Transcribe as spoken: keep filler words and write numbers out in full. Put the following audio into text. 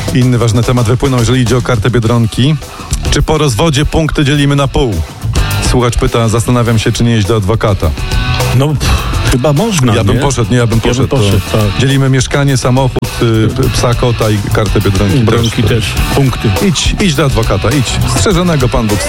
Inny ważny temat wypłynął, jeżeli idzie o kartę Biedronki. Czy po rozwodzie punkty dzielimy na pół? Słuchacz pyta, zastanawiam się, czy nie iść do adwokata. No, pff, chyba można, Ja bym nie? poszedł, nie, ja bym poszedł. Ja bym poszedł, to tak. Dzielimy mieszkanie, samochód, y, psa, kota i kartę Biedronki. Bronki też, punkty. Idź, idź do adwokata, idź. Strzeżonego Pan Bóg